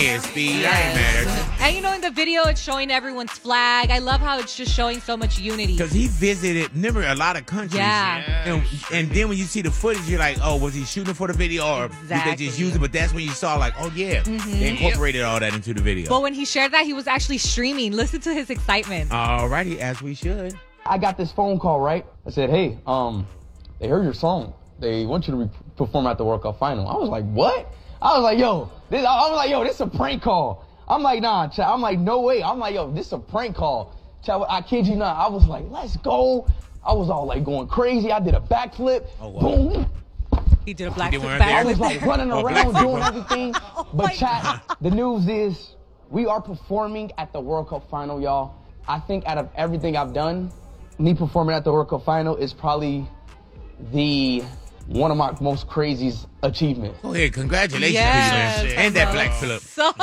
Yeah, Speed. I ain't mad at you. And you know, in the video, it's showing everyone's flag. I love how it's just showing so much unity. Because he visited, remember, a lot of countries. Yeah. And then when you see the footage, you're like, oh, was he shooting for the video or did they just use it? But that's when you saw, like, oh, yeah. They incorporated all that into the video. But when he shared that, he was actually streaming. Listen to his excitement. Alrighty, as we should. I got this phone call, right? I said, hey, they heard your song. They want you to perform at the World Cup final. I was like, what? I was like, yo, this is a prank call. I'm like, nah, Chad. I'm like, no way. I'm like, yo, this is a prank call. Chad, I kid you not. I was like, let's go. I was all like going crazy. I did a backflip. Oh, wow. Boom. He did a backflip. I was like running around doing everything. But Chad, the news is we are performing at the World Cup final, y'all. I think out of everything I've done, me performing at the World Cup final is probably one of my most craziest achievements. Oh, yeah, congratulations. Yes. And that black flip. So,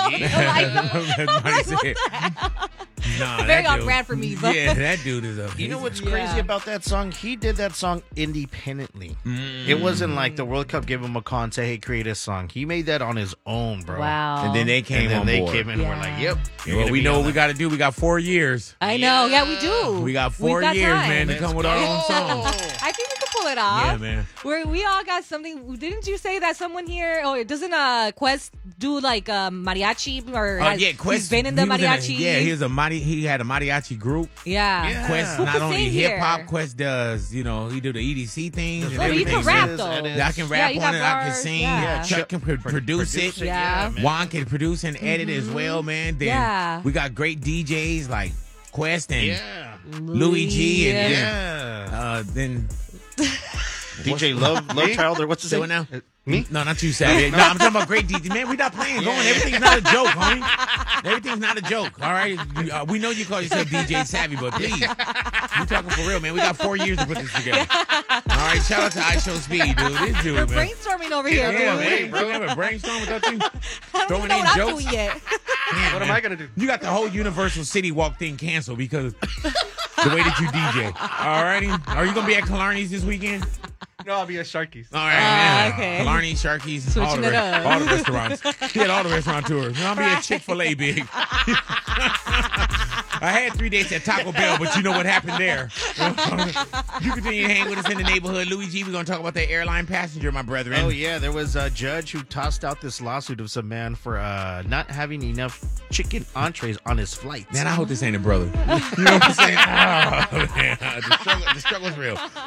very on brand for me, but yeah, that dude is a. You know what's crazy about that song? He did that song independently. It wasn't like the World Cup gave him a call and said, hey, create a song. He made that on his own, bro. Wow. And then they came on board. They came in and were like, yep. Well, we know what we got to do. We got 4 years. I know. Yeah, we do. We got 4 years, man, to come with our own song. I think we can pull it off. Yeah, man. We all got something. Didn't you say that someone here? Oh, doesn't Quest do like mariachi or? Yeah, Quest. He's been in the mariachi. He had a mariachi group. Yeah. Quest not only hip hop. Quest does. You know, he do the EDC things and Well, everything. you can rap though. I can rap on it. I can sing. Yeah. Chuck can produce it. Yeah. Juan can produce and edit as well, man. Then we got great DJs like Quest and Louis G and then DJ Love Child or what's his name now? Me? No, not you, Savvy. No, I'm talking about great DJ. Man, we're not playing. Going. Everything's not a joke, homie. Everything's not a joke. All right. We know you call yourself DJ Savvy, but please, we're talking for real, man. We got 4 years to put this together. All right. Shout out to iShow Speed, dude. This dude, We're man. brainstorming over here, man. Bro, have a brainstorm without you throwing in what jokes. I'm doing yet. Man, What am I going to do? You got the whole Universal City Walk thing canceled because the way that you DJ. All righty. Are you going to be at Killarney's this weekend? No, I'll be at Sharky's. All right, man. Okay. Killarney, Sharky's, Switching it up. all the restaurants. He had all the restaurateurs. I'll be at Chick-fil-A, big. I had 3 days at Taco Bell, but you know what happened there. You continue to hang with us in the neighborhood. Louis G, we're going to talk about that airline passenger, my brethren. Oh, yeah. There was a judge who tossed out this lawsuit of some man for not having enough chicken entrees on his flights. Man, I hope this ain't a brother. You know what I'm saying? Oh, man. The struggle's real.